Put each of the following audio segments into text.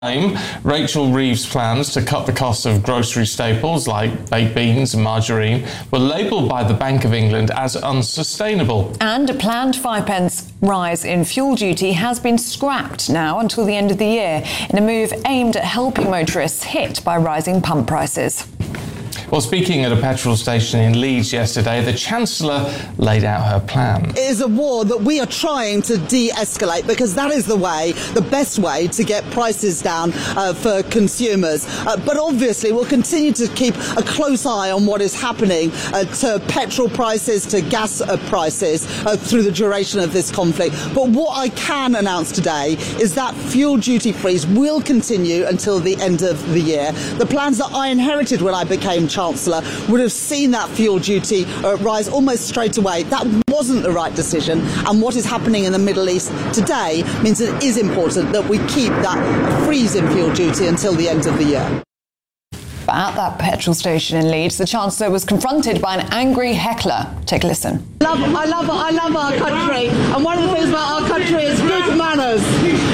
Rachel Reeves' plans to cut the cost of grocery staples like baked beans and margarine were labelled by the Bank of England as unsustainable. And a planned 5p rise in fuel duty has been scrapped now until the end of the year in a move aimed at helping motorists hit by rising pump prices. Well, speaking at a petrol station in Leeds yesterday, the Chancellor laid out her plan. It is a war that we are trying to de-escalate because that is the best way to get prices down for consumers. But obviously we'll continue to keep a close eye on what is happening to petrol prices, to gas prices through the duration of this conflict. But what I can announce today is that fuel duty freeze will continue until the end of the year. The plans that I inherited when I became Chancellor would have seen that fuel duty rise almost straight away. That wasn't the right decision, and what is happening in the Middle East today means that it is important that we keep that freeze in fuel duty until the end of the year. But at that petrol station in Leeds, the Chancellor was confronted by an angry heckler. Take a listen. I love our country, and one of the things about our country is good manners.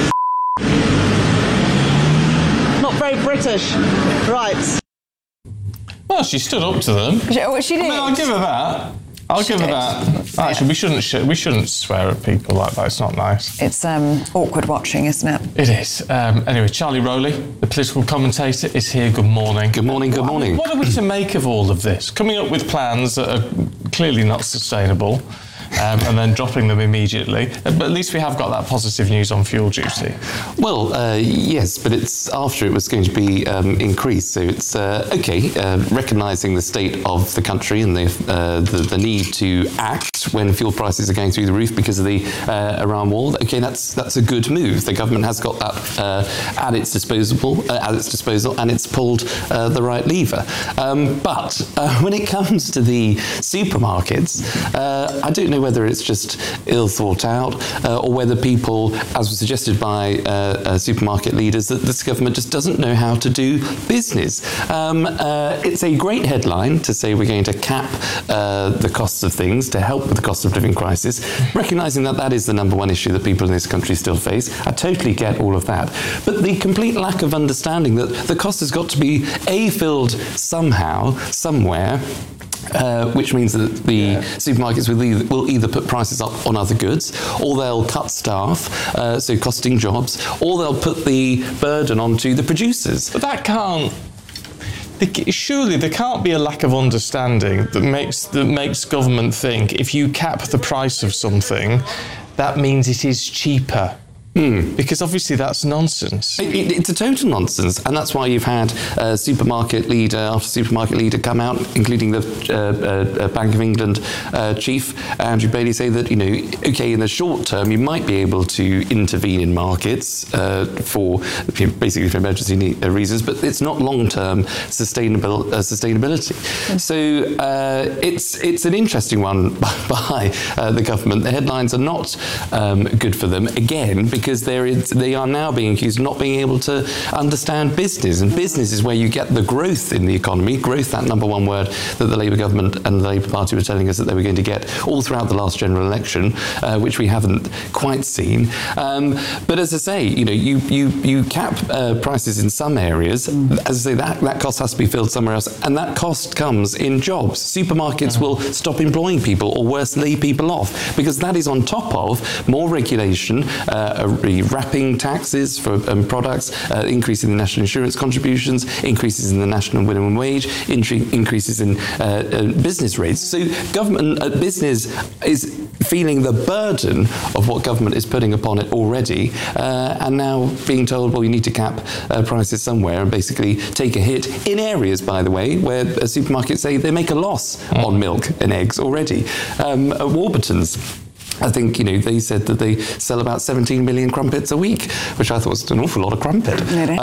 Not very British, right? Well, she stood up to them. She did. I'll give her that. Actually, we shouldn't swear at people like that. It's not nice. It's awkward watching, isn't it? It is. Anyway, Charlie Rowley, the political commentator, is here. Good morning. Good morning. Good morning. What are we to make of all of this? Coming up with plans that are clearly not sustainable. And then dropping them immediately. But at least we have got that positive news on fuel duty. Well, yes, but it's after it was going to be increased. So it's recognising the state of the country and the need to act when fuel prices are going through the roof because of the Iran war. Okay, that's a good move. The government has got that at its disposal, and it's pulled the right lever. But when it comes to the supermarkets, I don't know whether it's just ill thought out or whether people, as was suggested by supermarket leaders, that this government just doesn't know how to do business. It's a great headline to say we're going to cap the costs of things to help with the cost of living crisis, recognising that that is the number one issue that people in this country still face. I totally get all of that. But the complete lack of understanding that the cost has got to be filled somehow, somewhere, which means that the supermarkets will either put prices up on other goods, or they'll cut staff, so costing jobs, or they'll put the burden onto the producers. But that can't... Surely there can't be a lack of understanding that makes government think if you cap the price of something, that means it is cheaper. Because obviously that's nonsense. It's a total nonsense, and that's why you've had supermarket leader after supermarket leader come out, including the Bank of England chief, Andrew Bailey, say that, okay, in the short term you might be able to intervene in markets for basically for emergency reasons, but it's not long-term sustainability. So it's an interesting one by the government. The headlines are not good for them, again, because they are now being accused of not being able to understand business. And business is where you get the growth in the economy. Growth, that number one word that the Labour government and the Labour Party were telling us that they were going to get all throughout the last general election, which we haven't quite seen. But as I say, you cap prices in some areas. As I say, that cost has to be filled somewhere else. And that cost comes in jobs. Supermarkets will stop employing people, or worse, lay people off, because that is on top of more regulation, wrapping taxes for products, increasing the national insurance contributions, increases in the national minimum wage, increases in business rates. So business is feeling the burden of what government is putting upon it already, and now being told, well, you need to cap prices somewhere and basically take a hit in areas, by the way, where supermarkets say they make a loss on milk and eggs already. At Warburton's, I think, they said that they sell about 17 million crumpets a week, which I thought was an awful lot of crumpet.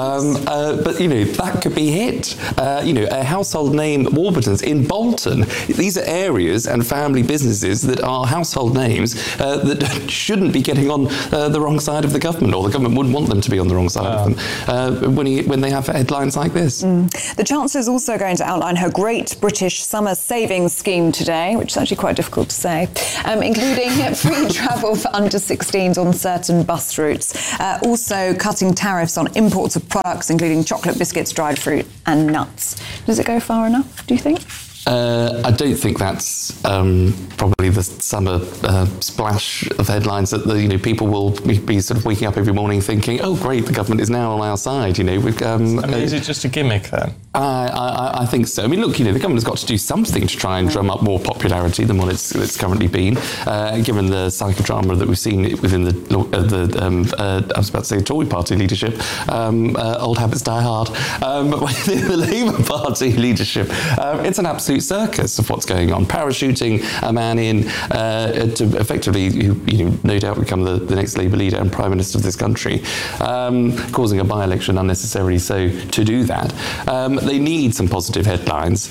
But, that could be hit. A household name, Warburton's in Bolton, these are areas and family businesses that are household names that shouldn't be getting on the wrong side of the government, or the government wouldn't want them to be on the wrong side of them when they have headlines like this. The Chancellor is also going to outline her Great British Summer Savings Scheme today, which is actually quite difficult to say, including free travel for under 16s on certain bus routes. Also cutting tariffs on imports of products, including chocolate, biscuits, dried fruit and nuts. Does it go far enough, do you think? I don't think that's probably the summer splash of headlines that people will be sort of waking up every morning thinking, "Oh, great, the government is now on our side." Is it just a gimmick then? I think so. I mean, look, the government's got to do something to try and drum up more popularity than what it's currently been. Given the psychodrama that we've seen within I was about to say Tory party leadership, old habits die hard. But within the Labour Party leadership, it's an absolute circus of what's going on. Parachuting a man in to effectively, who no doubt become the next Labour leader and Prime Minister of this country, causing a by-election unnecessarily so to do that. They need some positive headlines,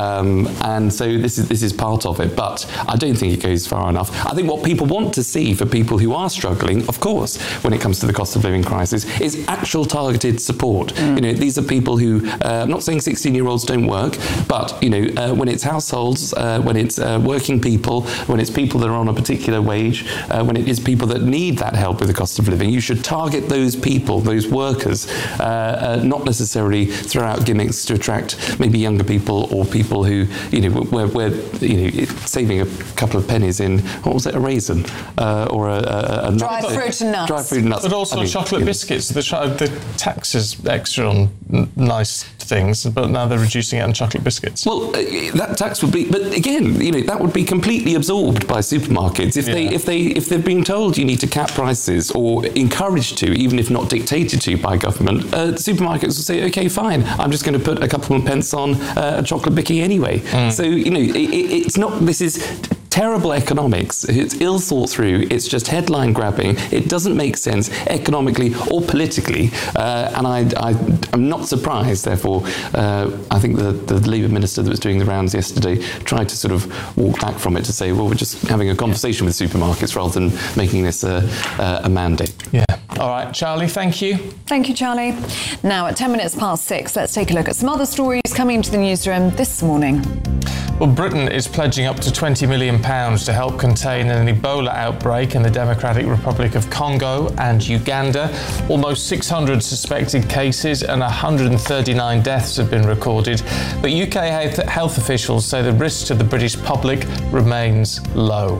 and so this is part of it, but I don't think it goes far enough. I think what people want to see for people who are struggling, of course, when it comes to the cost of living crisis, is actual targeted support. These are people who, I'm not saying 16-year-olds don't work, but when it's households, when it's working people, when it's people that are on a particular wage, when it is people that need that help with the cost of living, you should target those people, those workers, not necessarily throw out gimmicks to attract maybe younger people or people who, where saving a couple of pennies in, what was it, a raisin or a dried fruit and nuts. Dried fruit and nuts. But also chocolate biscuits. The tax is extra on nice things, but now they're reducing it on chocolate biscuits. Well, that tax would be, but again, that would be completely absorbed by supermarkets if they've been told you need to cap prices or encouraged to, even if not dictated to by government. Supermarkets will say, okay, fine, I'm just going to put a couple of pence on a chocolate bicky anyway. So it's not. This is terrible economics. It's ill thought through. It's just headline grabbing. It doesn't make sense economically or politically. And I'm not surprised, therefore, I think the Labour minister that was doing the rounds yesterday tried to sort of walk back from it to say, well, we're just having a conversation with supermarkets rather than making this a mandate. Yeah. All right, Charlie, thank you. Thank you, Charlie. Now, at 6:10, let's take a look at some other stories coming into the newsroom this morning. Well, Britain is pledging up to £20 million to help contain an Ebola outbreak in the Democratic Republic of Congo and Uganda. Almost 600 suspected cases and 139 deaths have been recorded. But UK health officials say the risk to the British public remains low.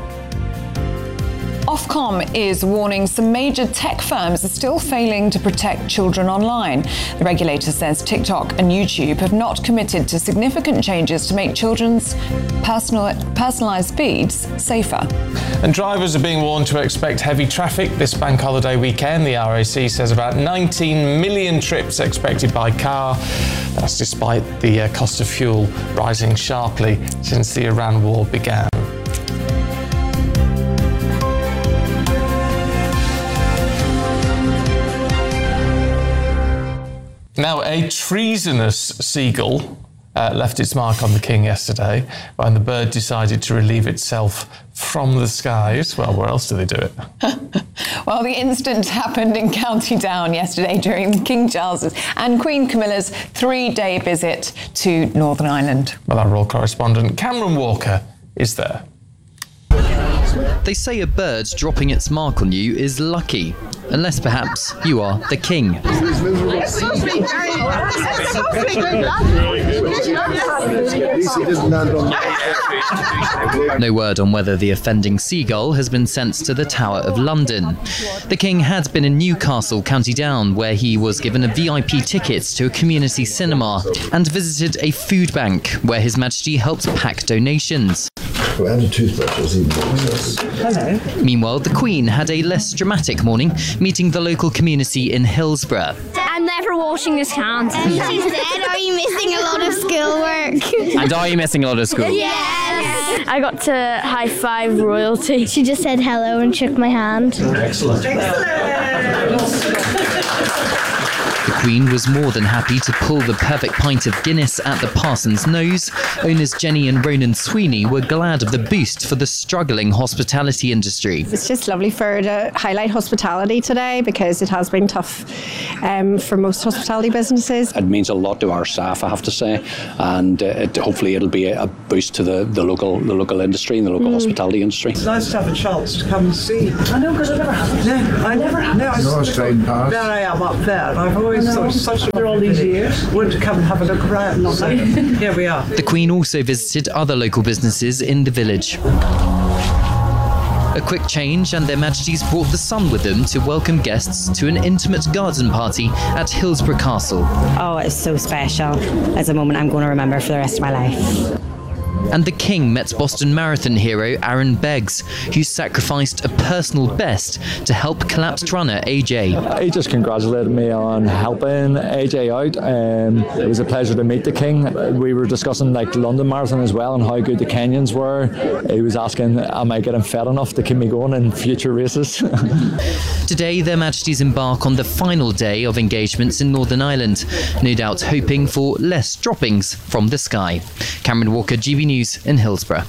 Ofcom is warning some major tech firms are still failing to protect children online. The regulator says TikTok and YouTube have not committed to significant changes to make children's personalised feeds safer. And drivers are being warned to expect heavy traffic this bank holiday weekend. The RAC says about 19 million trips expected by car. That's despite the cost of fuel rising sharply since the Iran war began. Now, a treasonous seagull left its mark on the King yesterday when the bird decided to relieve itself from the skies. Well, where else do they do it? Well, the incident happened in County Down yesterday during King Charles's and Queen Camilla's 3-day visit to Northern Ireland. Well, our royal correspondent Cameron Walker is there. They say a bird dropping its mark on you is lucky, unless perhaps you are the king. No word on whether the offending seagull has been sent to the Tower of London. The king had been in Newcastle, County Down, where he was given a VIP ticket to a community cinema and visited a food bank where His Majesty helped pack donations. And a toothbrush was even more expensive. Hello. Meanwhile, the Queen had a less dramatic morning, meeting the local community in Hillsborough. I'm never washing his hands. She said, are you missing a lot of schoolwork? And are you missing a lot of school? Yes. I got to high five royalty. She just said hello and shook my hand. Excellent. The Queen was more than happy to pull the perfect pint of Guinness at the Parson's Nose. Owners Jenny and Ronan Sweeney were glad of the boost for the struggling hospitality industry. It's just lovely for her to highlight hospitality today because it has been tough for most hospitality businesses. It means a lot to our staff, I have to say, and hopefully it'll be a boost to the local industry and the local hospitality industry. It's nice to have a chance to come and see. I know, because I never have. No, I never have. No, there I am up there, and I've always thought such a all these years. Wanted to come and have a look around. So here we are. The Queen also visited other local businesses in the village. A quick change, and Their Majesties brought the sun with them to welcome guests to an intimate garden party at Hillsborough Castle. Oh, it's so special. It's a moment I'm going to remember for the rest of my life. And the King met Boston Marathon hero Aaron Beggs, who sacrificed a personal best to help collapsed runner AJ. He just congratulated me on helping AJ out. It was a pleasure to meet the King. We were discussing London Marathon as well and how good the Kenyans were. He was asking, am I getting fed enough to keep me going in future races? Today, Their Majesties embark on the final day of engagements in Northern Ireland, no doubt hoping for less droppings from the sky. Cameron Walker, GB News in Hillsborough.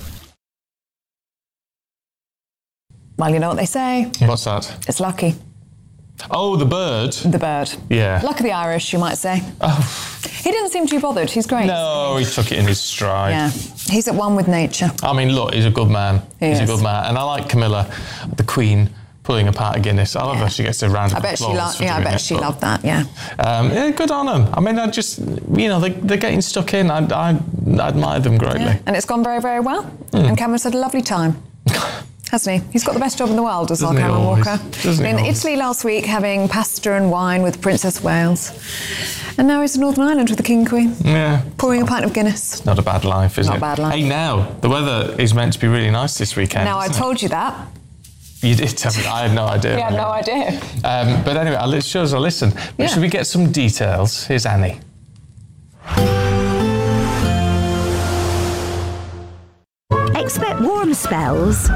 Well, you know what they say. What's that? It's lucky. Oh, the bird. The bird. Yeah. Luck of the Irish, you might say. Oh. He didn't seem too bothered. He's great. No, he took it in his stride. Yeah. He's at one with nature. I mean, look, he's a good man. He's a good man. And I like Camilla, the Queen, pulling apart a Guinness. I love her. She gets a round of applause. I bet she loved that, yeah. Yeah, good on them. I mean, they're getting stuck in. I admire them greatly. Yeah. And it's gone very, very well. And Cameron's had a lovely time. Hasn't he? He's got the best job in the world as well, Cameron Walker. In Italy last week, having pasta and wine with Princess Wales. And now he's in Northern Ireland with the King and Queen. Yeah. Pouring a pint of Guinness. Not a bad life, is it? Not a bad life. Hey, now, the weather is meant to be really nice this weekend. Now, I told you that. You did tell me. I had no idea. You had no idea. But anyway, I'll show us a listen. But should we get some details? Here's Annie. Expect warm spells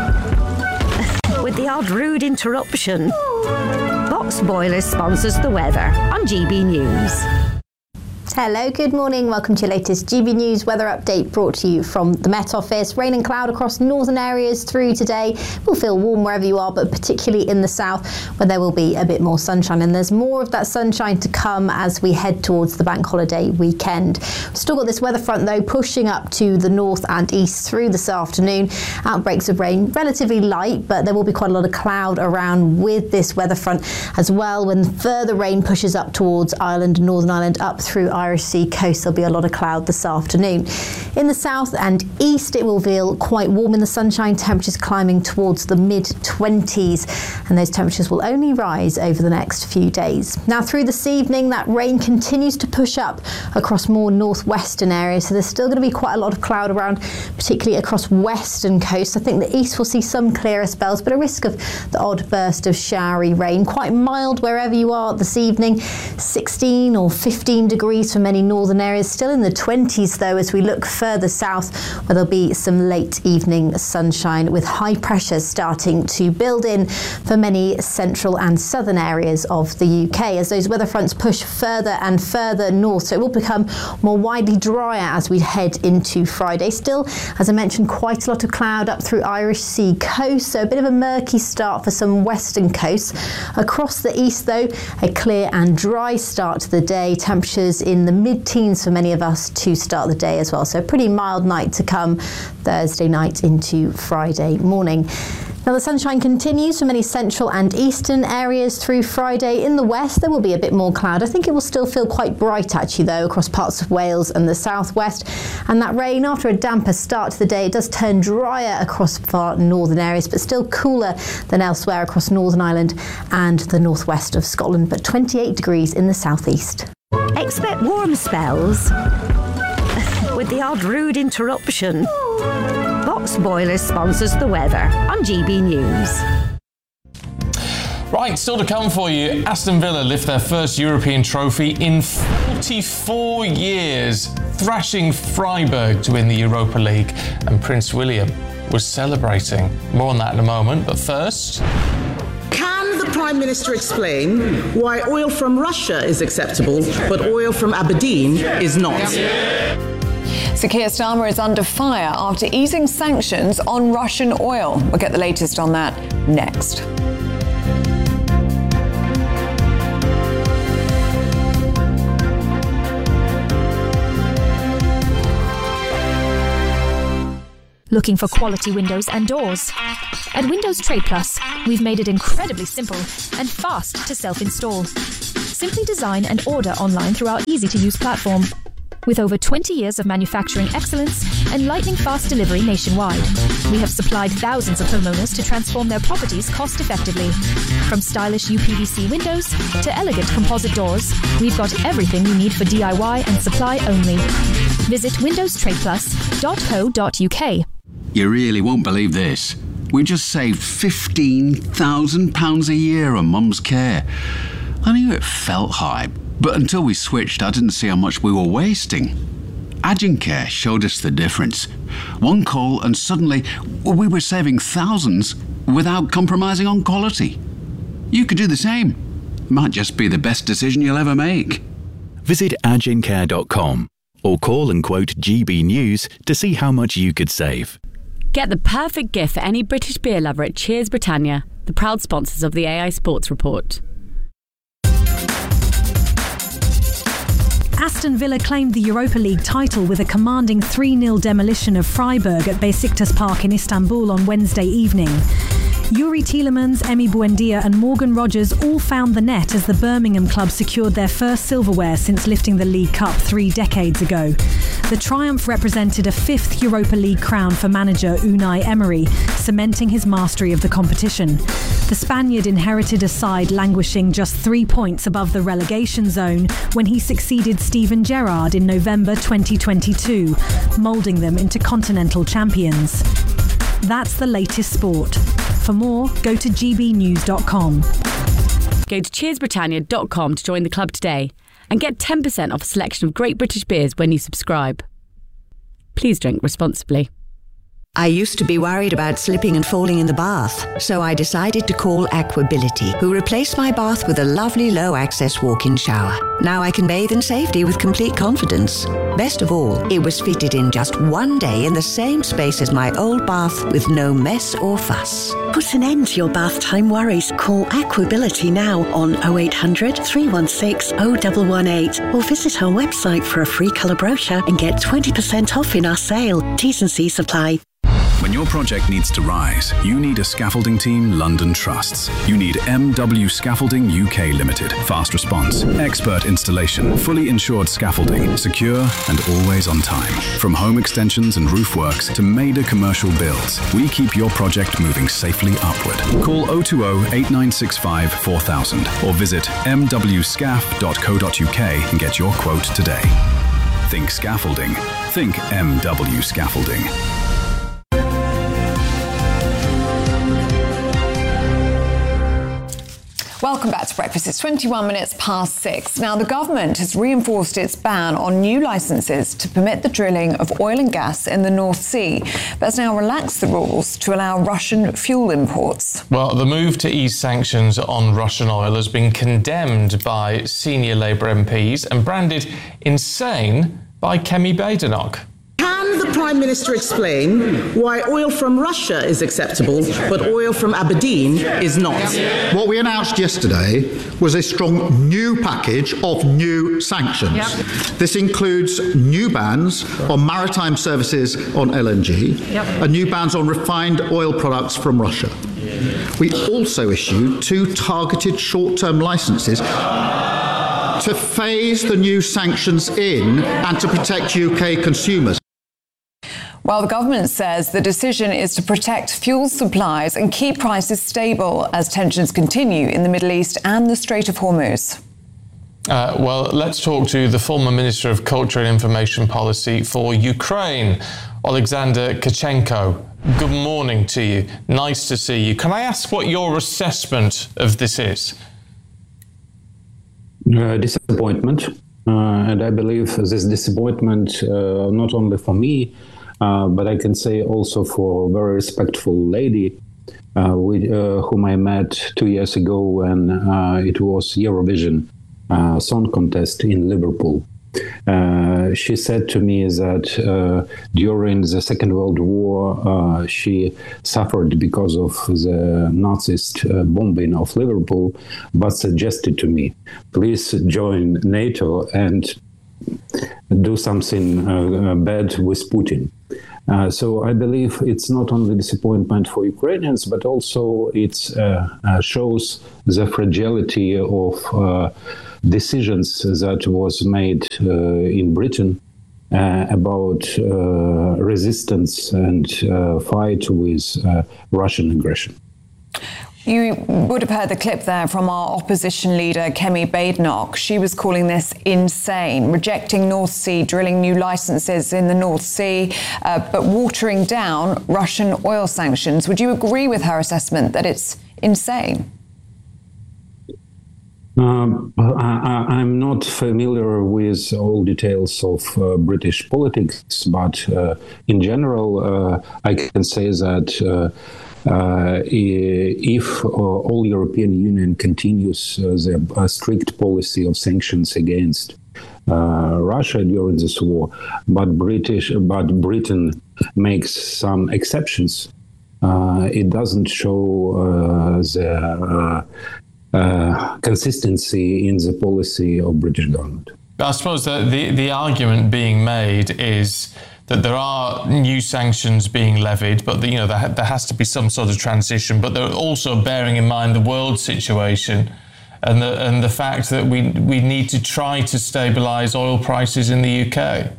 with the odd rude interruption. Box Boilers sponsors the weather on GB News. Hello, good morning. Welcome to your latest GB News weather update brought to you from the Met Office. Rain and cloud across northern areas through today. Will feel warm wherever you are, but particularly in the south where there will be a bit more sunshine. And there's more of that sunshine to come as we head towards the bank holiday weekend. We've still got this weather front though pushing up to the north and east through this afternoon. Outbreaks of rain relatively light, but there will be quite a lot of cloud around with this weather front as well. When further rain pushes up towards Ireland, Northern Ireland, up through Irish Sea coast, there'll be a lot of cloud this afternoon. In the south and east, it will feel quite warm in the sunshine, temperatures climbing towards the mid-20s, and those temperatures will only rise over the next few days. Now, through this evening, that rain continues to push up across more northwestern areas, so there's still going to be quite a lot of cloud around, particularly across western coast. I think the east will see some clearer spells, but a risk of the odd burst of showery rain. Quite mild wherever you are this evening, 16 or 15 degrees for many northern areas, still in the 20s though as we look further south where there'll be some late evening sunshine with high pressures starting to build in for many central and southern areas of the UK as those weather fronts push further and further north, so it will become more widely drier as we head into Friday. Still, as I mentioned, quite a lot of cloud up through Irish Sea coast, so a bit of a murky start for some western coasts. Across the east though, a clear and dry start to the day, temperatures in the mid-teens for many of us to start the day as well. So a pretty mild night to come Thursday night into Friday morning. Now the sunshine continues for many central and eastern areas through Friday. In the west there will be a bit more cloud. I think it will still feel quite bright actually though across parts of Wales and the southwest, and that rain after a damper start to the day, it does turn drier across far northern areas but still cooler than elsewhere across Northern Ireland and the northwest of Scotland, but 28 degrees in the southeast. Expect warm spells with the odd rude interruption. Box Boilers sponsors the weather on GB News. Right, still to come for you. Aston Villa lift their first European trophy in 44 years, thrashing Freiburg to win the Europa League, and Prince William was celebrating. More on that in a moment, but first... Can the Prime Minister explain why oil from Russia is acceptable, but oil from Aberdeen is not? So Keir Starmer is under fire after easing sanctions on Russian oil. We'll get the latest on that next. Looking for quality windows and doors? At Windows Trade Plus, we've made it incredibly simple and fast to self-install. Simply design and order online through our easy-to-use platform. With over 20 years of manufacturing excellence and lightning-fast delivery nationwide, we have supplied thousands of homeowners to transform their properties cost-effectively. From stylish UPVC windows to elegant composite doors, we've got everything you need for DIY and supply only. Visit windowstradeplus.co.uk. You really won't believe this. We just saved £15,000 a year on Mum's care. I knew it felt high, but until we switched, I didn't see how much we were wasting. Agencare showed us the difference. One call and suddenly we were saving thousands without compromising on quality. You could do the same. Might just be the best decision you'll ever make. Visit agencare.com or call and quote GB News to see how much you could save. Get the perfect gift for any British beer lover at Cheers Britannia, the proud sponsors of the AI Sports Report. Aston Villa claimed the Europa League title with a commanding 3-0 demolition of Freiburg at Besiktas Park in Istanbul on Wednesday evening. Yuri Tielemans, Emi Buendia and Morgan Rogers all found the net as the Birmingham club secured their first silverware since lifting the League Cup 3 decades ago. The triumph represented a 5th Europa League crown for manager Unai Emery, cementing his mastery of the competition. The Spaniard inherited a side languishing just 3 points above the relegation zone when he succeeded Steven Gerrard in November 2022, moulding them into continental champions. That's the latest sport. For more, go to gbnews.com. Go to cheersbritannia.com to join the club today and get 10% off a selection of great British beers when you subscribe. Please drink responsibly. I used to be worried about slipping and falling in the bath, so I decided to call Aquability, who replaced my bath with a lovely low-access walk-in shower. Now I can bathe in safety with complete confidence. Best of all, it was fitted in just one day in the same space as my old bath with no mess or fuss. Put an end to your bath time worries. Call Aquability now on 0800 316 0118 or visit our website for a free colour brochure and get 20% off in our sale. T's and C's apply. When your project needs to rise, you need a scaffolding team London trusts. You need MW Scaffolding UK Limited. Fast response, expert installation, fully insured scaffolding, secure and always on time. From home extensions and roof works to major commercial builds, we keep your project moving safely upward. Call 020 8965 4000 or visit mwscaf.co.uk and get your quote today. Think scaffolding. Think MW Scaffolding. Welcome back to Breakfast. It's 21 minutes past 6. Now, the government has reinforced its ban on new licences to permit the drilling of oil and gas in the North Sea, but has now relaxed the rules to allow Russian fuel imports. Well, the move to ease sanctions on Russian oil has been condemned by senior Labour MPs and branded insane by Kemi Badenoch. Can the Prime Minister explain why oil from Russia is acceptable, but oil from Aberdeen is not? What we announced yesterday was a strong new package of new sanctions. This includes new bans on maritime services on LNG and new bans on refined oil products from Russia. We also issued 2 targeted short-term licences to phase the new sanctions in and to protect UK consumers. Well, the government says the decision is to protect fuel supplies and keep prices stable as tensions continue in the Middle East and the Strait of Hormuz. Well, let's talk to the former Minister of Culture and Information Policy for Ukraine, Alexander Tkachenko. Good morning to you. Nice to see you. Can I ask what your assessment of this is? Disappointment. And I believe this disappointment, not only for me, but I can say also for a very respectful lady, whom I met 2 years ago when it was Eurovision Song Contest in Liverpool. She said to me that during the Second World War she suffered because of the Nazist bombing of Liverpool, but suggested to me, please join NATO and do something bad with Putin. So I believe it's not only disappointment for Ukrainians, but also it shows the fragility of decisions that was made in Britain about resistance and fight with Russian aggression. You would have heard the clip there from our opposition leader, Kemi Badenoch. She was calling this insane, rejecting North Sea drilling new licenses in the North Sea, but watering down Russian oil sanctions. Would you agree with her assessment that it's insane? I'm not familiar with all details of British politics, but in general, I can say that if all European Union continues the strict policy of sanctions against Russia during this war, but Britain makes some exceptions, it doesn't show the consistency in the policy of British government. I suppose that the argument being made is that there are new sanctions being levied, but there has to be some sort of transition. But they're also bearing in mind the world situation and the fact that we need to try to stabilise oil prices in the UK.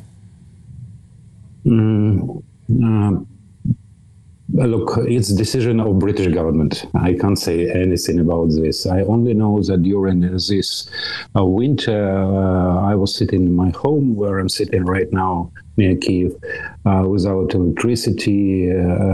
Look, it's a decision of British government. I can't say anything about this. I only know that during this winter, I was sitting in my home, where I'm sitting right now near Kyiv, without electricity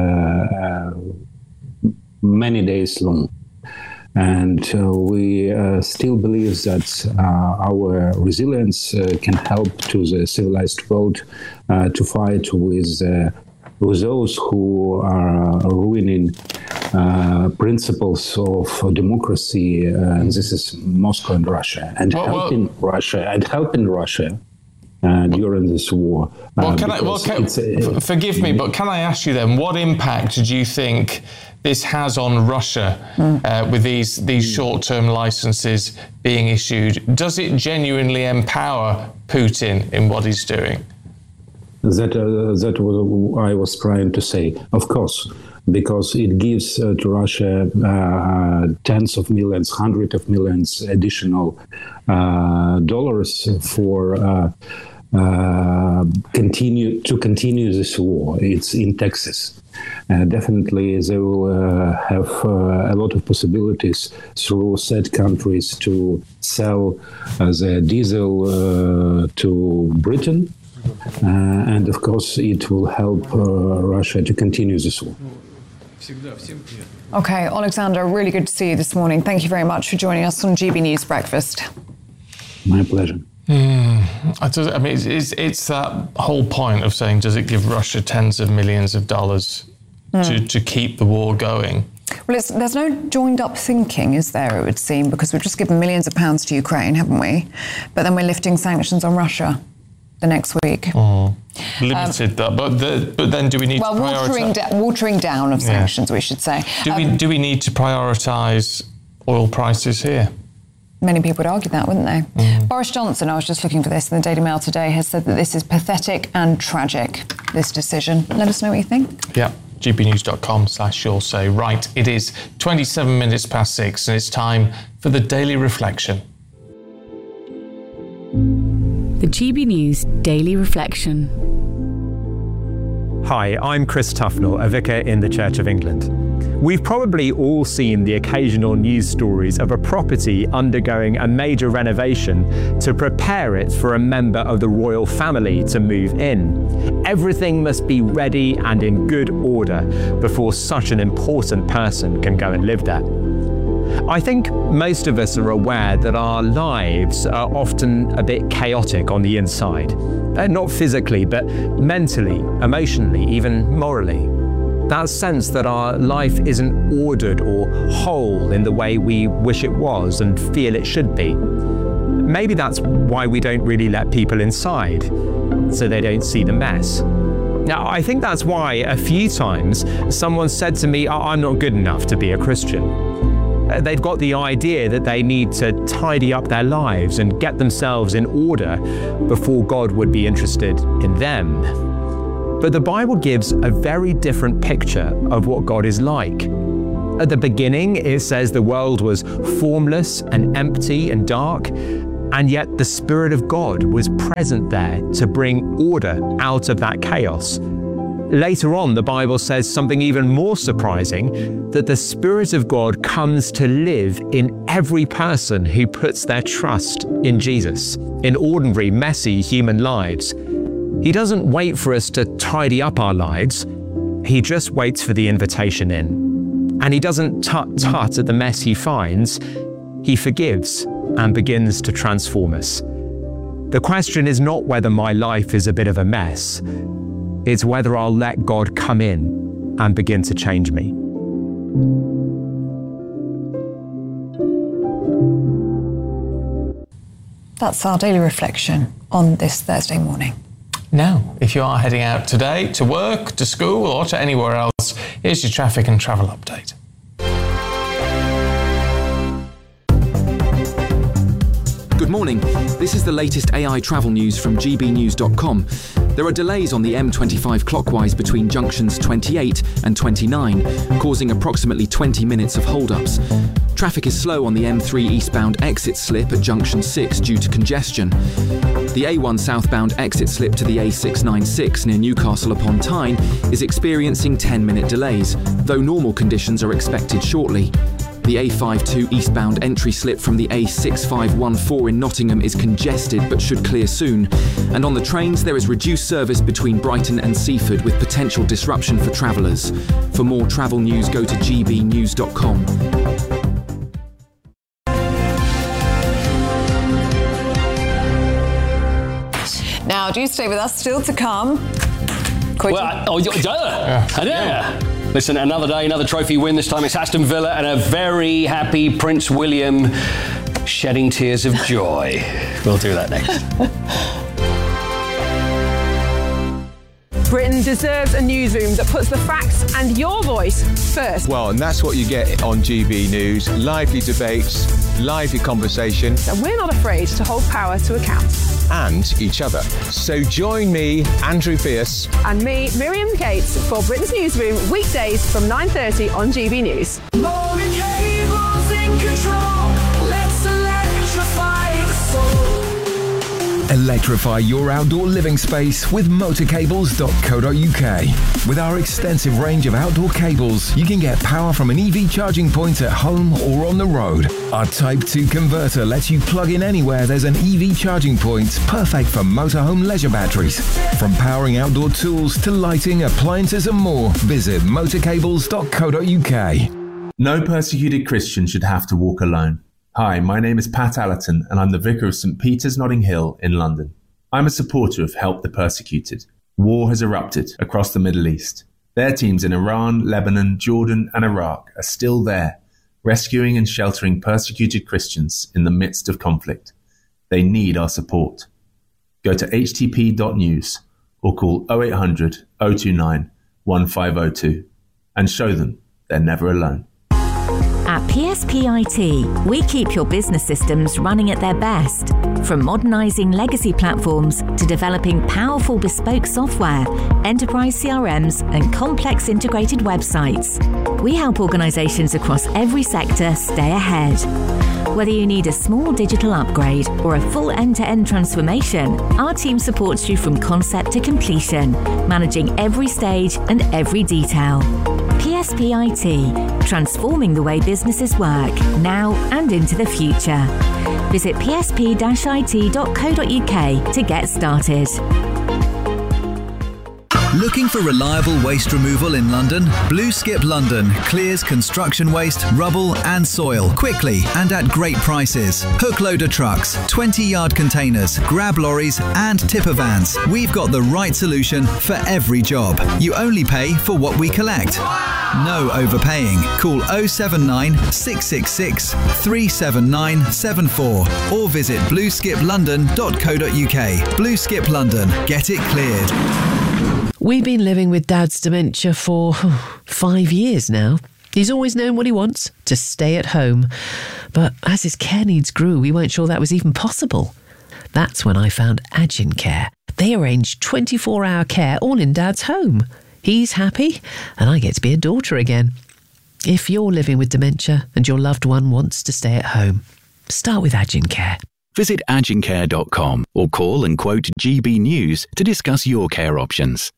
many days long. And we still believe that our resilience can help to the civilized world to fight with those who are ruining principles of democracy. And this is Moscow and Russia, and helping Russia during this war. Forgive me, but can I ask you then, what impact do you think this has on Russia with these short-term licenses being issued? Does it genuinely empower Putin in what he's doing? That what I was trying to say. Of course, because it gives to Russia tens of millions, hundreds of millions additional dollars for continue this war. It's in Texas. Definitely, they will have a lot of possibilities through said countries to sell the diesel to Britain. And of course, it will help Russia to continue this war. Okay, Alexander, really good to see you this morning. Thank you very much for joining us on GB News Breakfast. My pleasure. I mean, it's that whole point of saying, does it give Russia tens of millions of dollars to keep the war going? Well, there's no joined-up thinking, is there, it would seem, because we've just given millions of pounds to Ukraine, haven't we? But then we're lifting sanctions on Russia the next week. Limited that, but then do we need to prioritise? Watering down of sanctions, we should say. Do we need to prioritise oil prices here? Many people would argue that, wouldn't they? Boris Johnson, I was just looking for this in the Daily Mail today, has said that this is pathetic and tragic, this decision. Let us know what you think. Yeah, gbnews.com/you'll say. Right, it is 27 minutes past 6 and it's time for the Daily Reflection. The GB News Daily Reflection. Hi, I'm Chris Tufnell, a vicar in the Church of England. We've probably all seen the occasional news stories of a property undergoing a major renovation to prepare it for a member of the royal family to move in. Everything must be ready and in good order before such an important person can go and live there. I think most of us are aware that our lives are often a bit chaotic on the inside. Not physically, but mentally, emotionally, even morally. That sense that our life isn't ordered or whole in the way we wish it was and feel it should be. Maybe that's why we don't really let people inside, so they don't see the mess. Now, I think that's why a few times someone said to me, I'm not good enough to be a Christian. They've got the idea that they need to tidy up their lives and get themselves in order before God would be interested in them. But the Bible gives a very different picture of what God is like. At the beginning, it says the world was formless and empty and dark, and yet the Spirit of God was present there to bring order out of that chaos. Later on, the Bible says something even more surprising, that the Spirit of God comes to live in every person who puts their trust in Jesus, in ordinary, messy human lives. He doesn't wait for us to tidy up our lives. He just waits for the invitation in. And he doesn't tut-tut at the mess he finds. He forgives and begins to transform us. The question is not whether my life is a bit of a mess. It's whether I'll let God come in and begin to change me. That's our daily reflection on this Thursday morning. Now, if you are heading out today to work, to school, or to anywhere else, here's your traffic and travel update. Good morning. This is the latest AI travel news from gbnews.com. There are delays on the M25 clockwise between junctions 28 and 29, causing approximately 20 minutes of hold-ups. Traffic is slow on the M3 eastbound exit slip at junction 6 due to congestion. The A1 southbound exit slip to the A696 near Newcastle upon Tyne is experiencing 10-minute delays, though normal conditions are expected shortly. The A52 eastbound entry slip from the A6514 in Nottingham is congested but should clear soon. And on the trains, there is reduced service between Brighton and Seaford with potential disruption for travellers. For more travel news, go to gbnews.com. Now, do stay with us, still to come. Listen, another day, another trophy win. This time it's Aston Villa and a very happy Prince William shedding tears of joy. We'll do that next. Britain deserves a newsroom that puts the facts and your voice first. Well, and that's what you get on GB News. Lively debates, lively conversation. And we're not afraid to hold power to account. And each other. So join me, Andrew Pierce. And me, Miriam Gates, for Britain's Newsroom, weekdays from 9:30 on GB News. Motor cables in control. Let's electrify the soul. Electrify your outdoor living space with motorcables.co.uk. With our extensive range of outdoor cables, you can get power from an EV charging point at home or on the road. Our Type 2 converter lets you plug in anywhere there's an EV charging point, perfect for motorhome leisure batteries. From powering outdoor tools to lighting, appliances and more, visit motorcables.co.uk. No persecuted Christian should have to walk alone. Hi, my name is Pat Allerton and I'm the Vicar of St Peter's Notting Hill in London. I'm a supporter of Help the Persecuted. War has erupted across the Middle East. Their teams in Iran, Lebanon, Jordan and Iraq are still there, rescuing and sheltering persecuted Christians in the midst of conflict. They need our support. Go to htp.news or call 0800 029 1502 and show them they're never alone. At PSP IT, we keep your business systems running at their best. From modernising legacy platforms to developing powerful bespoke software, enterprise CRMs and complex integrated websites, we help organisations across every sector stay ahead. Whether you need a small digital upgrade or a full end-to-end transformation, our team supports you from concept to completion, managing every stage and every detail. PSP IT, transforming the way businesses work now and into the future. Visit psp-it.co.uk to get started. Looking for reliable waste removal in London? Blue Skip London clears construction waste, rubble and soil quickly and at great prices. Hook loader trucks, 20-yard containers, grab lorries and tipper vans. We've got the right solution for every job. You only pay for what we collect. No overpaying. Call 079 666 37974 or visit blueskiplondon.co.uk. Blue Skip London. Get it cleared. We've been living with Dad's dementia for 5 years now. He's always known what he wants, to stay at home. But as his care needs grew, we weren't sure that was even possible. That's when I found Agincare. They arrange 24-hour care all in Dad's home. He's happy, and I get to be a daughter again. If you're living with dementia and your loved one wants to stay at home, start with Agincare. Visit agincare.com or call and quote GB News to discuss your care options.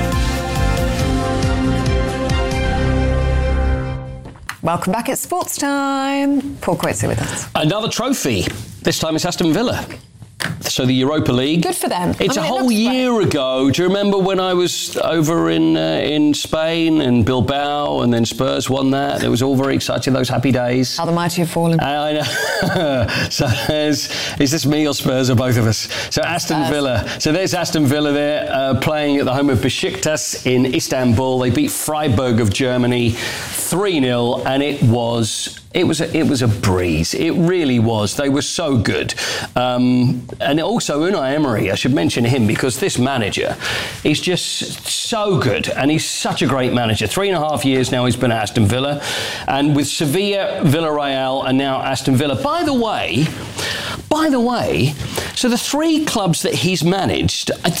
Welcome back at Sports Time. Paul Coates with us. Another trophy. This time it's Aston Villa. So the Europa League. Good for them. It's a whole year ago. Do you remember when I was over in Spain and Bilbao and then Spurs won that? It was all very exciting, those happy days. How the mighty have fallen. I know. So is this me or Spurs or both of us? So Aston Villa. So there's Aston Villa there playing at the home of Besiktas in Istanbul. They beat Freiburg of Germany 3-0 and it was a breeze. It really was. They were so good. And also Unai Emery, I should mention him because this manager is just so good and he's such a great manager. 3.5 years now he's been at Aston Villa and with Sevilla, Villarreal and now Aston Villa. By the way, so the three clubs that he's managed, and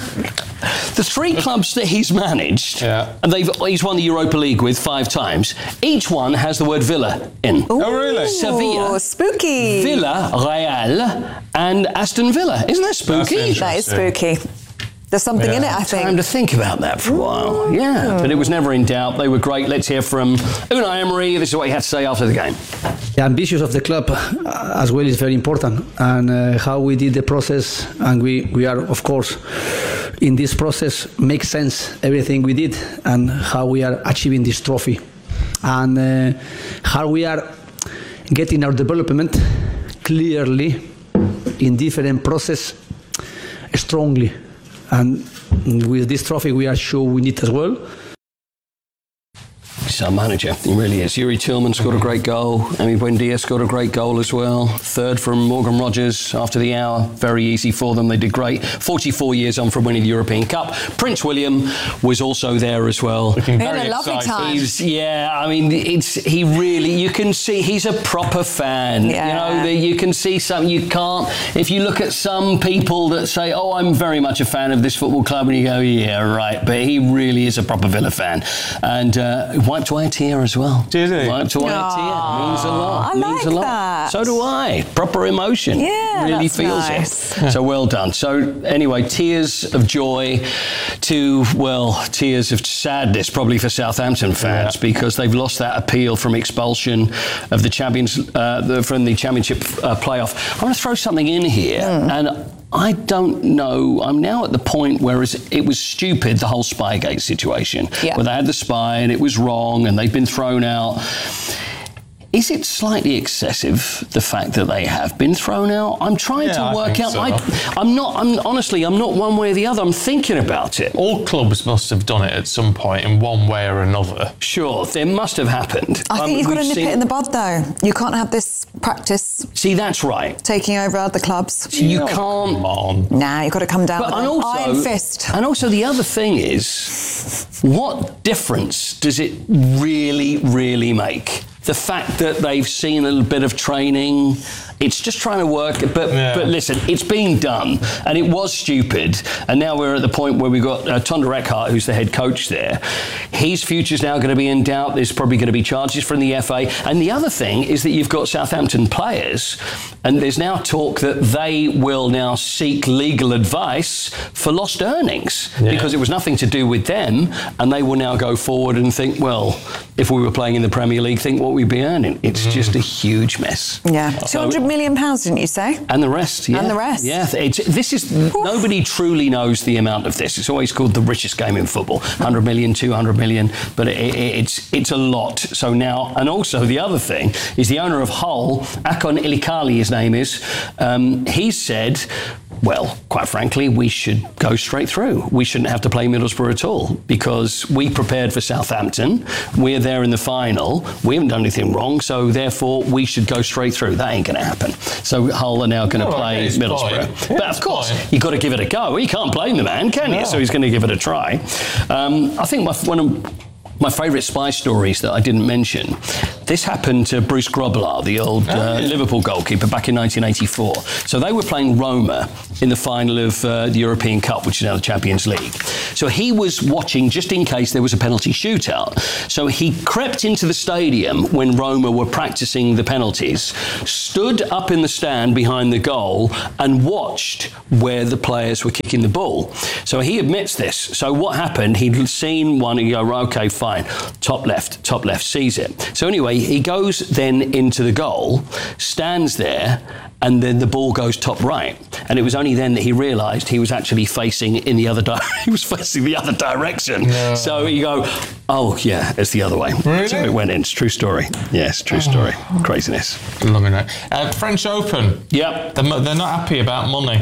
he's won the Europa League with 5 times, each one has the word Villa in. Ooh, oh, really? Sevilla, spooky. Villarreal, and Aston Villa. Isn't that spooky? That is spooky. There's something in it, I think. Time to think about that for a while. Yeah, but it was never in doubt. They were great. Let's hear from Unai Emery. This is what he had to say after the game. The ambitions of the club as well is very important, and how we did the process, and we are, of course, in this process, makes sense everything we did and how we are achieving this trophy, and how we are getting our development clearly in different process strongly. And with this trophy, we are sure we need as well. He's our manager, he really is. Yuri Tillman scored a great goal. Emi Buendia scored a great goal as well. Third from Morgan Rogers after the hour. Very easy for them. They did great. 44 years on from winning the European Cup. Prince William was also there as well. Looking very lovely time. He really, you can see he's a proper fan. Yeah. You know, you can see something you can't. If you look at some people that say, "Oh, I'm very much a fan of this football club," and you go, "Yeah, right," but he really is a proper Villa fan, and wiped away a tear as well. Did he? Wiped away a tear. Means a lot. I Means like a lot. that. So do I. Proper emotion. Yeah, really that's feels nice. it. So well done. So anyway, tears of joy to, tears of sadness probably for Southampton fans because they've lost that appeal from expulsion of the championship playoff. I'm going to throw something in here and I don't know. I'm now at the point where it was stupid, the whole Spygate situation, where they had the spy and it was wrong and they've been thrown out. Is it slightly excessive, the fact that they have been thrown out? I'm trying to work out. So. I'm not one way or the other. I'm thinking about it. All clubs must have done it at some point in one way or another. Sure, there must have happened. I think you've got to nip it in the bud, though. You can't have this practice. See, that's right. Taking over other clubs. You can't. Come on. Nah, you've got to come down with an iron fist. And also the other thing is, what difference does it really, really make? The fact that they've seen a little bit of training, it's just trying to work. But listen, it's been done, and it was stupid. And now we're at the point where we've got Tonda Eckhart, who's the head coach there. His future's now going to be in doubt. There's probably going to be charges from the FA. And the other thing is that you've got Southampton players, and there's now talk that they will now seek legal advice for lost earnings because it was nothing to do with them, and they will now go forward and think, well, if we were playing in the Premier League, think what we'd be earning. It's just a huge mess. Yeah. £200 million, didn't you say? And the rest, yeah. And the rest. Yeah, nobody truly knows the amount of this. It's always called the richest game in football. 100 million, 200 million, but it's a lot. So now, and also the other thing is the owner of Hull, Akon Ilikali, his name is, he said, well, quite frankly, we should go straight through. We shouldn't have to play Middlesbrough at all because we prepared for Southampton. We're there in the final. We haven't done anything wrong, so therefore we should go straight through. That ain't going to happen. So Hull are now going to play Middlesbrough. But of course, you've got to give it a go. You can't blame the man, can you? So he's going to give it a try. I think one of my favourite spy stories that I didn't mention, this happened to Bruce Grobbelaar, the old Liverpool goalkeeper, back in 1984. So they were playing Roma in the final of the European Cup, which is now the Champions League. So he was watching just in case there was a penalty shootout. So he crept into the stadium when Roma were practicing the penalties, stood up in the stand behind the goal and watched where the players were kicking the ball. So he admits this. So what happened, he'd seen one and he go, right, okay, fine, top left, sees it. So anyway, he goes then into the goal, stands there, and then the ball goes top right. And it was only then that he realised he was actually facing in the other he was facing the other direction. No. So you go, oh yeah, it's the other way. Really? So it went in. It's a true story. Yes, true story. Craziness. Loving it. French Open. Yep. They're not happy about money.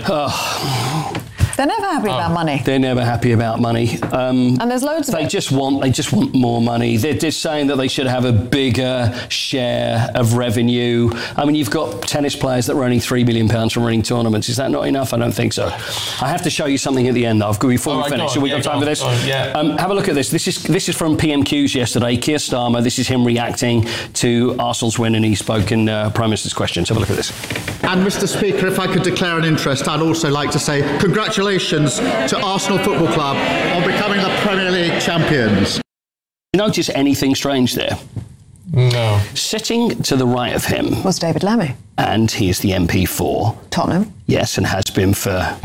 They're never happy about money. They're never happy about money. And there's loads of They just want more money. They're just saying that they should have a bigger share of revenue. I mean, you've got tennis players that are earning £3 million from winning tournaments. Is that not enough? I don't think so. I have to show you something at the end, though, before we finish. Have we got time for this? Have a look at this. This is from PMQs yesterday. Keir Starmer, this is him reacting to Arsenal's win, and he spoke in Prime Minister's questions. Have a look at this. And Mr. Speaker, if I could declare an interest, I'd also like to say congratulations to Arsenal Football Club on becoming the Premier League champions. You notice anything strange there? No. Sitting to the right of him was David Lammy. And he is the MP for Tottenham. Yes, and has been for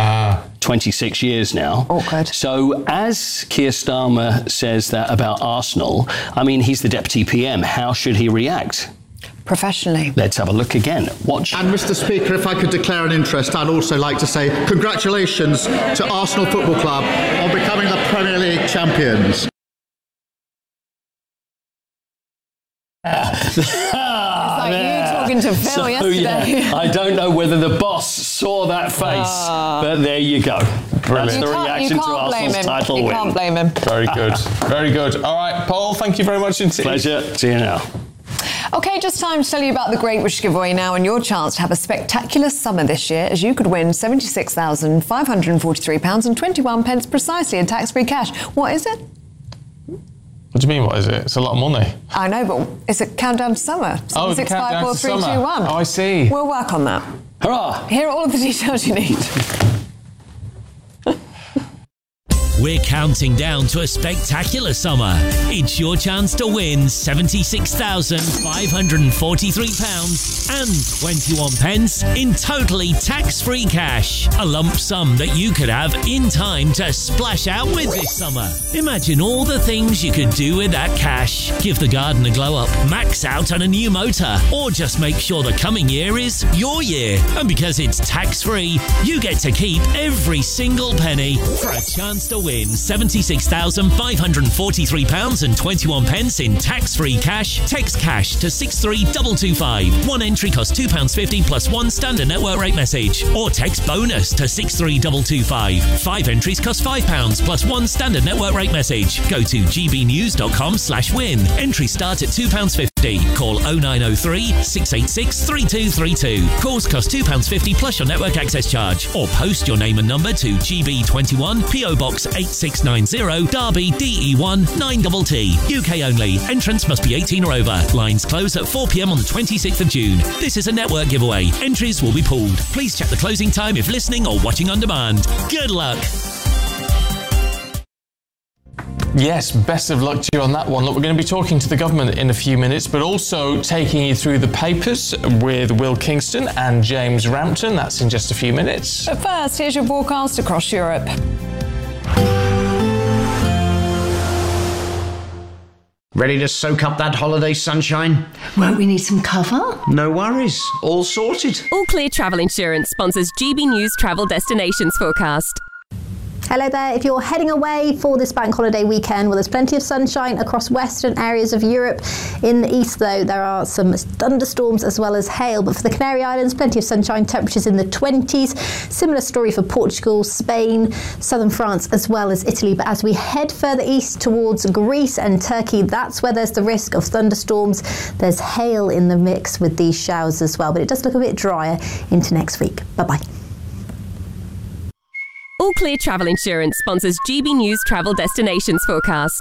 26 years now. Awkward. So as Keir Starmer says that about Arsenal, I mean, he's the Deputy PM. How should he react? Professionally. Let's have a look again. Watch. And Mr. Speaker, if I could declare an interest, I'd also like to say congratulations to Arsenal Football Club on becoming the Premier League champions. Talking to Phil yesterday. Yeah, I don't know whether the boss saw that face, but there you go. That's the reaction to Arsenal's title win. You can't blame him. Very good. Very good. All right, Paul, thank you very much indeed. Pleasure. See you now. OK, just time to tell you about the Great British Giveaway now and your chance to have a spectacular summer this year, as you could win £76,543.21 precisely in tax-free cash. What is it? What do you mean, what is it? It's a lot of money. I know, but it's a countdown to summer. 6, 5, 4, 3, 2, 1. Oh, I see. We'll work on that. Hurrah! Here are all of the details you need. We're counting down to a spectacular summer. It's your chance to win £76,543.21 in totally tax-free cash. A lump sum that you could have in time to splash out with this summer. Imagine all the things you could do with that cash. Give the garden a glow up, max out on a new motor, or just make sure the coming year is your year. And because it's tax-free, you get to keep every single penny for a chance to win £76,543.21 in tax-free cash. Text cash to 63225. One entry costs £2.50 plus one standard network rate message. Or text bonus to 63225. 5 entries cost £5 plus one standard network rate message. Go to gbnews.com/win. Entries start at £2.50. Call 0903 686 3232. Calls cost £2.50 plus your network access charge. Or post your name and number to GB21 PO Box 8690 Derby DE1 9TT. UK only. Entrance must be 18 or over. Lines close at 4 p.m. on the 26th of June. This is a network giveaway. Entries will be pulled. Please check the closing time if listening or watching on demand. Good luck. Yes, best of luck to you on that one. Look, we're going to be talking to the government in a few minutes, but also taking you through the papers with Will Kingston and James Rampton. That's in just a few minutes. But first, here's your forecast across Europe. Ready to soak up that holiday sunshine? Won't we need some cover? No worries. All sorted. All Clear Travel Insurance sponsors GB News Travel Destinations Forecast. Hello there. If you're heading away for this bank holiday weekend, well, there's plenty of sunshine across western areas of Europe. In the east, though, there are some thunderstorms as well as hail. But for the Canary Islands, plenty of sunshine, temperatures in the 20s. Similar story for Portugal, Spain, southern France, as well as Italy. But as we head further east towards Greece and Turkey, that's where there's the risk of thunderstorms. There's hail in the mix with these showers as well. But it does look a bit drier into next week. Bye-bye. All Clear Travel Insurance sponsors GB News Travel Destinations Forecast.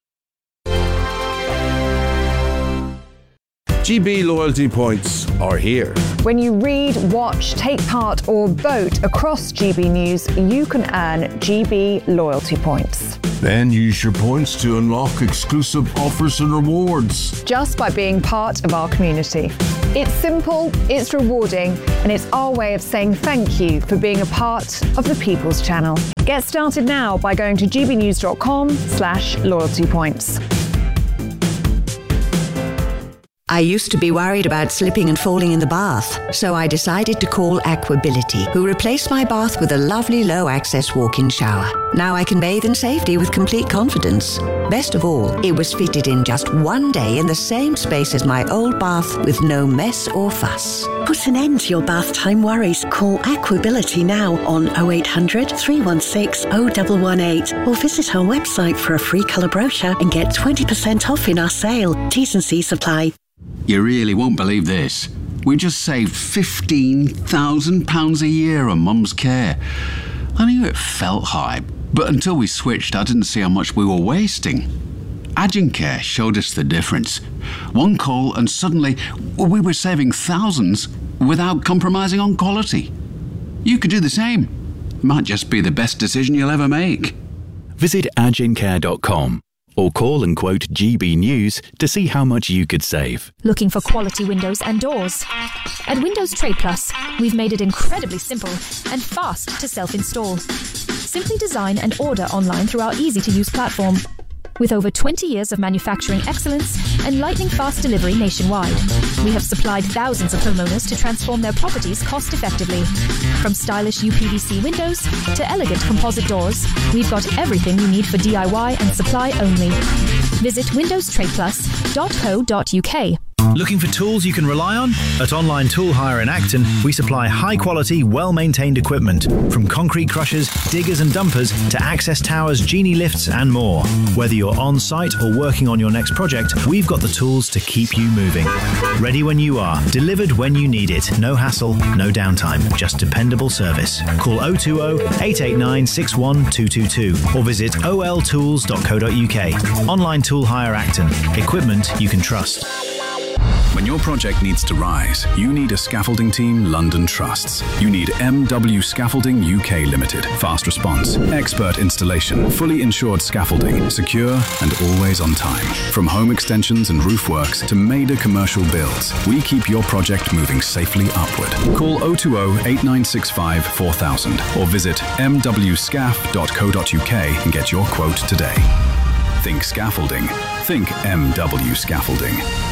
GB loyalty points are here. When you read, watch, take part or vote across GB News, you can earn GB loyalty points. Then use your points to unlock exclusive offers and rewards. Just by being part of our community. It's simple, it's rewarding, and it's our way of saying thank you for being a part of the People's Channel. Get started now by going to gbnews.com/loyalty points. I used to be worried about slipping and falling in the bath, so I decided to call Aquability, who replaced my bath with a lovely low-access walk-in shower. Now I can bathe in safety with complete confidence. Best of all, it was fitted in just one day in the same space as my old bath with no mess or fuss. Put an end to your bath time worries. Call Aquability now on 0800 316 0118 or visit our website for a free colour brochure and get 20% off in our sale. T's and C's apply. You really won't believe this. We just saved £15,000 a year on Mum's care. I knew it felt high, but until we switched, I didn't see how much we were wasting. Agencare showed us the difference. One call and suddenly we were saving thousands without compromising on quality. You could do the same. Might just be the best decision you'll ever make. Visit agencare.com or call and quote GB News to see how much you could save. Looking for quality windows and doors? At Windows Trade Plus, we've made it incredibly simple and fast to self-install. Simply design and order online through our easy-to-use platform. With over 20 years of manufacturing excellence and lightning-fast delivery nationwide, we have supplied thousands of homeowners to transform their properties cost-effectively. From stylish UPVC windows to elegant composite doors, we've got everything you need for DIY and supply only. Visit windowstradeplus.co.uk. Looking for tools you can rely on? At Online Tool Hire in Acton, we supply high-quality, well-maintained equipment, from concrete crushers, diggers and dumpers to access towers, genie lifts and more. Whether you're on-site or working on your next project, we've got the tools to keep you moving. Ready when you are, delivered when you need it. No hassle, no downtime, just dependable service. Call 020-889-61222 or visit oltools.co.uk. Online Tool Hire Acton. Equipment you can trust. When your project needs to rise, you need a scaffolding team London trusts. You need MW Scaffolding UK Limited. Fast response, expert installation, fully insured scaffolding, secure and always on time. From home extensions and roof works to major commercial builds, we keep your project moving safely upward. Call 020-8965 4000 or visit mwscaf.co.uk and get your quote today. Think scaffolding. Think MW Scaffolding.